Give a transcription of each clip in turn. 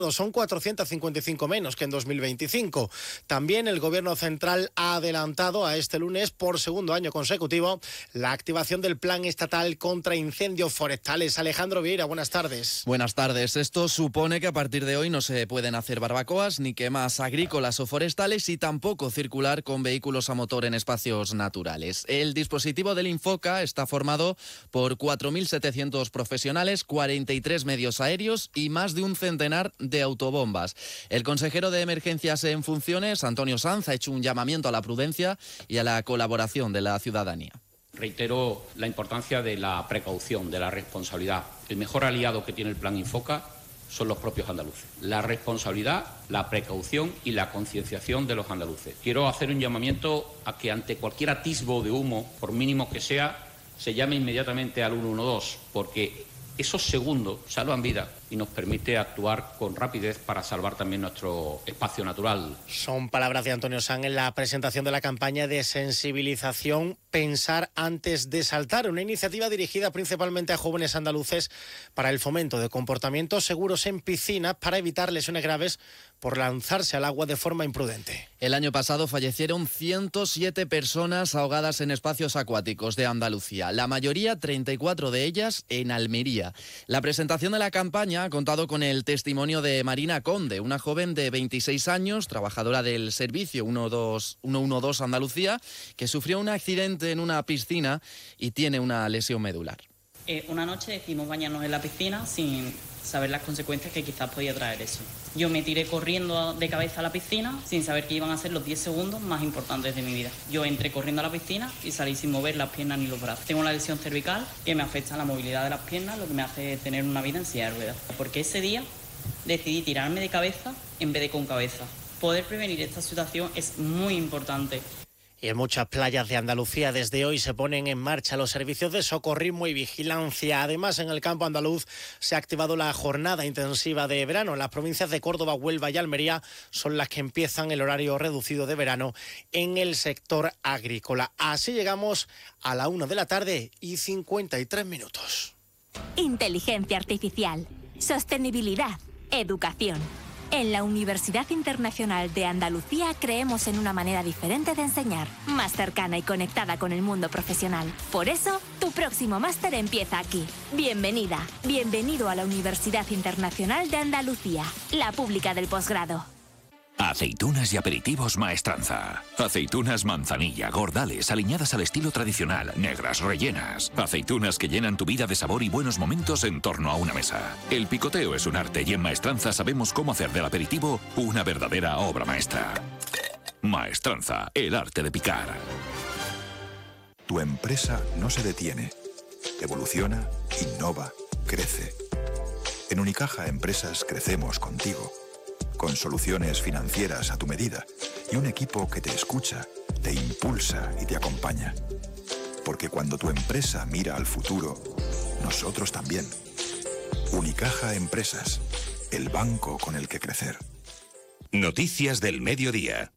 Son 455 menos que en 2025. También el Gobierno central ha adelantado a este lunes, por segundo año consecutivo, la activación del Plan Estatal contra Incendios Forestales. Alejandro Vieira, buenas tardes. Buenas tardes. Esto supone que a partir de hoy no se pueden hacer barbacoas ni quemas agrícolas o forestales y tampoco circular con vehículos a motor en espacios naturales. El dispositivo del Infoca está formado por 4.700 profesionales, 43 medios aéreos y más de un centenar de autobombas. El consejero de Emergencias en funciones, Antonio Sanz, ha hecho un llamamiento a la prudencia y a la colaboración de la ciudadanía. Reitero la importancia de la precaución, de la responsabilidad. El mejor aliado que tiene el Plan Infoca son los propios andaluces. La responsabilidad, la precaución y la concienciación de los andaluces. Quiero hacer un llamamiento a que ante cualquier atisbo de humo, por mínimo que sea, se llame inmediatamente al 112, porque esos segundos salvan vidas y nos permite actuar con rapidez para salvar también nuestro espacio natural. Son palabras de Antonio Sanz en la presentación de la campaña de sensibilización Pensar antes de saltar, una iniciativa dirigida principalmente a jóvenes andaluces para el fomento de comportamientos seguros en piscinas para evitar lesiones graves por lanzarse al agua de forma imprudente. El año pasado fallecieron 107 personas ahogadas en espacios acuáticos de Andalucía, la mayoría, 34 de ellas, en Almería. La presentación de la campaña ha contado con el testimonio de Marina Conde, una joven de 26 años, trabajadora del servicio 112 Andalucía, que sufrió un accidente en una piscina y tiene una lesión medular. Una noche decidimos bañarnos en la piscina sin saber las consecuencias que quizás podía traer eso. Yo me tiré corriendo de cabeza a la piscina sin saber que iban a ser los 10 segundos más importantes de mi vida. Yo entré corriendo a la piscina y salí sin mover las piernas ni los brazos. Tengo una lesión cervical que me afecta la movilidad de las piernas, lo que me hace tener una vida en silla de ruedas. Porque ese día decidí tirarme de cabeza en vez de con cabeza. Poder prevenir esta situación es muy importante. Y en muchas playas de Andalucía desde hoy se ponen en marcha los servicios de socorrismo y vigilancia. Además, en el campo andaluz se ha activado la jornada intensiva de verano. Las provincias de Córdoba, Huelva y Almería son las que empiezan el horario reducido de verano en el sector agrícola. Así llegamos a la 1:53 p.m. Inteligencia artificial, sostenibilidad, educación. En la Universidad Internacional de Andalucía creemos en una manera diferente de enseñar, más cercana y conectada con el mundo profesional. Por eso, tu próximo máster empieza aquí. Bienvenida, bienvenido a la Universidad Internacional de Andalucía, la pública del posgrado. Aceitunas y aperitivos Maestranza. Aceitunas manzanilla, gordales, aliñadas al estilo tradicional, negras, rellenas. Aceitunas que llenan tu vida de sabor y buenos momentos en torno a una mesa. El picoteo es un arte y en Maestranza sabemos cómo hacer del aperitivo una verdadera obra maestra. Maestranza, el arte de picar. Tu empresa no se detiene. Evoluciona, innova, crece. En Unicaja Empresas crecemos contigo. Con soluciones financieras a tu medida y un equipo que te escucha, te impulsa y te acompaña. Porque cuando tu empresa mira al futuro, nosotros también. Unicaja Empresas, el banco con el que crecer. Noticias del mediodía.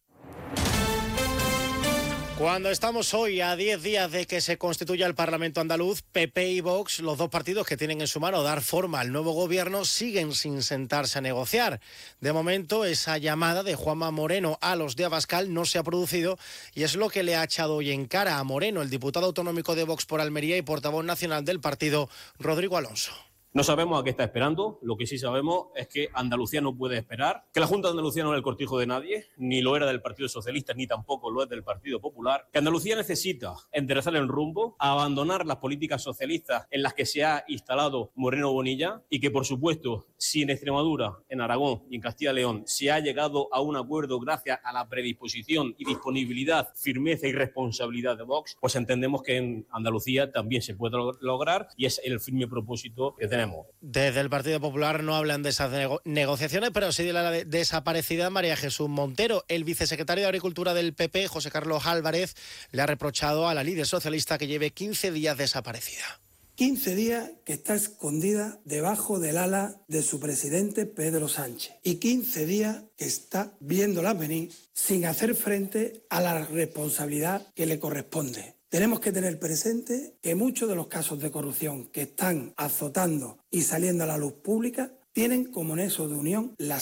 Cuando estamos hoy a 10 días de que se constituya el Parlamento andaluz, PP y Vox, los dos partidos que tienen en su mano dar forma al nuevo gobierno, siguen sin sentarse a negociar. De momento, esa llamada de Juanma Moreno a los de Abascal no se ha producido y es lo que le ha echado hoy en cara a Moreno, el diputado autonómico de Vox por Almería y portavoz nacional del partido, Rodrigo Alonso. No sabemos a qué está esperando, lo que sí sabemos es que Andalucía no puede esperar, que la Junta de Andalucía no es el cortijo de nadie, ni lo era del Partido Socialista, ni tampoco lo es del Partido Popular, que Andalucía necesita enderezar el rumbo, abandonar las políticas socialistas en las que se ha instalado Moreno Bonilla y que, por supuesto, si en Extremadura, en Aragón y en Castilla y León se ha llegado a un acuerdo gracias a la predisposición y disponibilidad, firmeza y responsabilidad de Vox, pues entendemos que en Andalucía también se puede lograr y es el firme propósito que tenemos. Desde el Partido Popular no hablan de esas negociaciones, pero sí de la desaparecida María Jesús Montero. El vicesecretario de Agricultura del PP, José Carlos Álvarez, le ha reprochado a la líder socialista que lleve 15 días desaparecida. 15 días que está escondida debajo del ala de su presidente Pedro Sánchez y 15 días que está viéndola venir sin hacer frente a la responsabilidad que le corresponde. Tenemos que tener presente que muchos de los casos de corrupción que están azotando y saliendo a la luz pública tienen como nexo de unión la